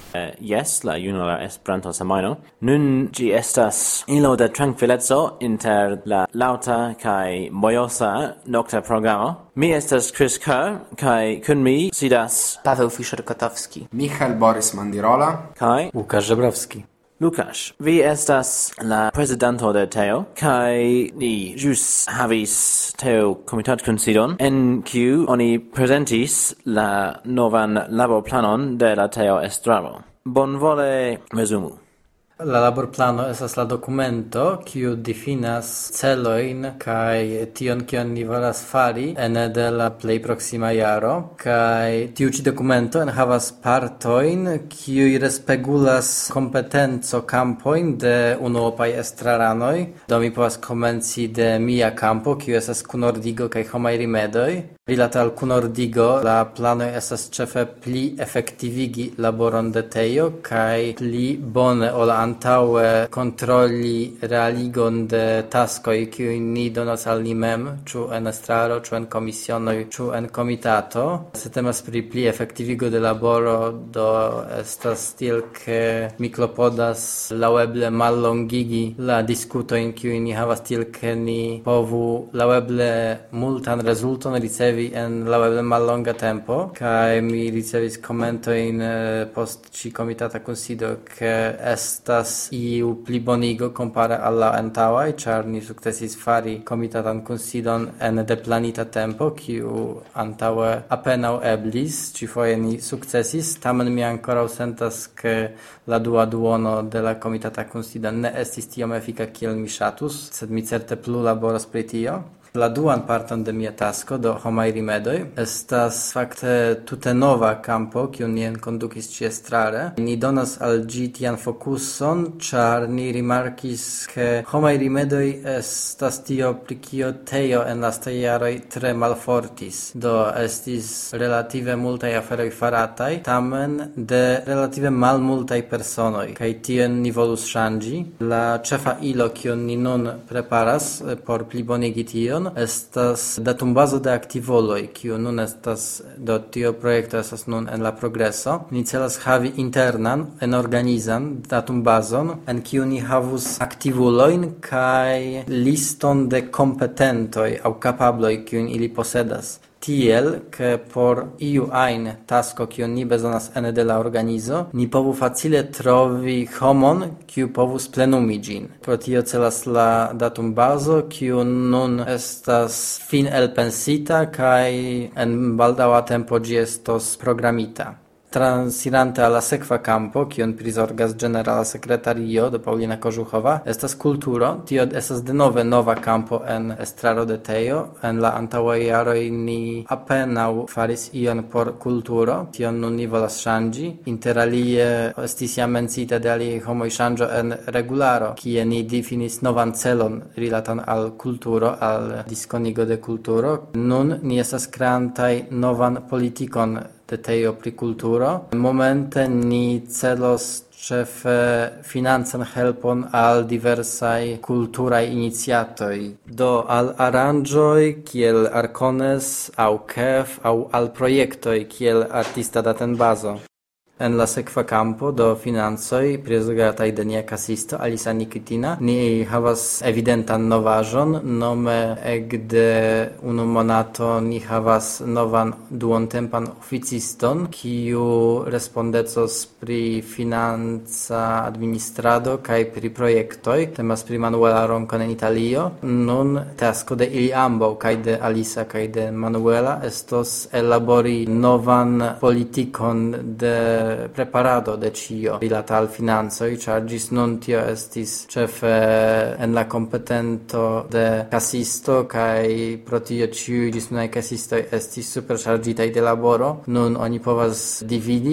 Yes, la junula Esperanto semajno. Nun ĝi estas ilo de trankvileco inter la laŭta kaj mojosa nokta programo. Mi estas Chris Kerr, kaj kun mi sidas Paweł Fischer-Kotowski, Michał Borys Mandirola, kaj Łukasz Żebrowski. Lukasz, vi estas la presidento de Teo, kaj ni ĵus havis Teo komitatkunsidon, en kiu oni prezentis la novan laborplanon de la Teo estraro. Bonvole resumu. La laborplano estas la dokumento, kiu difinas celojn kaj tion, kion ni volas fari ene de la plej proksima jaro, kaj tiu ĉi dokumento enhavas partojn, kiuj respegulas kompetenco-kampojn de unuopaj estraranoj. Do mi povas komenci de mia kampo, kiu estas kunordigo kaj homaj rimedoj. Rilate al kunordigo, la planoj estas ĉefe pli efektivigi laboron de Teo kaj pli bone ol antaŭe kontroli realigon de taskoj, kiujn ni donas al ni mem, ĉu en estraro, ĉu en komisionoj, ĉu en komitato. Se temas pri pli efektivigo de laboro, do estas tiel, ke mi klopodas laŭeble mallongigi la diskutojn, kiujn ni havas, tiel, ke ni povu laŭeble multan rezulton ricevi en laŭeble mallonga tempo, kaj mi ricevis komentojn post ĉi komitata kunsido, ke estas iu plibonigo kompare al la antaŭaj, ĉar ni sukcesis fari komitatan kunsidon en deplanita tempo, kiu antaŭe apenaŭ eblis, ĉifoje ni sukcesis, tamen mi ankoraŭ sentas, ke la dua duono de la komitata kunsido ne estis tiom efika kiel mi ŝatus, sed mi certe plu laboras pri tio. La duan parton de mia tasko, do homaj rimedoj, estas fakte tute nova kampo, kiun ni enkondukis ĉiestrare. Ni donas al ĝi tian fokuson, ĉar ni rimarkis, ke homaj rimedoj estas tio, pri kio Teo en lastaj jaroj tre malfortis. Do estis relative multaj aferoj farataj, tamen de relative malmultaj personoj, kaj tion ni volus ŝanĝi. La ĉefa ilo, kiun ni nun preparas por plibonigi tion, estas datumbazo de aktivoloj, kiu nun estas, do tio projekto estas nun en la progreso. Ni celas havi internan, enorganizan datumbazon, en kiu ni havus aktivulojn kaj liston de kompetentoj aŭ kapabloj, kiujn ili posedas. Tiel, ke por iu ajn tasko, kiun ni bezonas ene de la organizo, ni povu facile trovi homon, kiu povus plenumi ĝin. Pro tio celas la datumbazo, kiu nun estas fin elpensita kaj en baldaŭa tempo ĝi estos programita. Transirante alla sekva kampo, kion prizorgas Ĝenerala Sekretario de Paulina Kożuchowa, estas kulturo. Tio estas denove nova kampo en estraro de Teo. En la antaŭaj jaroj ni apenaŭ faris ion por kulturo. Tion nun ni volas ŝanĝi. Interalie estis jam menciita de aliaj homoj ŝanĝo en regularo, kie ni difinis novan celon rilatan al kulturo, al diskonigo de kulturo. Nun ni estas kreantaj novan politikon de Teo pri kulturo. Momente ni celos ĉefe financan helpon al diversaj kulturaj iniciatoj. Do al aranĝoj kiel Arcones aŭ KEF aŭ al projektoj kiel Artista Datenbazo. En la sekva kampo, do financoj, prizorgataj de nia kasisto Alisa Nikitina, ni havas evidentan novaĵon, nome ekde unu monato ni havas novan duontempan oficiston, kiu respondecos pri financa administrado kaj pri projektoj. Temas pri Manuela Roncon en Italio. Nun tasko de ili ambaŭ, kaj de Alisa kaj de Manuela, estos elabori novan politikon de preparado de ĉio rilata al financoj, ĉar ĝis nun tio estis ĉefe en la kompetento de kasisto, kaj pro tio ĉiuj ĝis nunaj kasistoj estis superŝarĝitaj de laboro. Nun oni povas dividi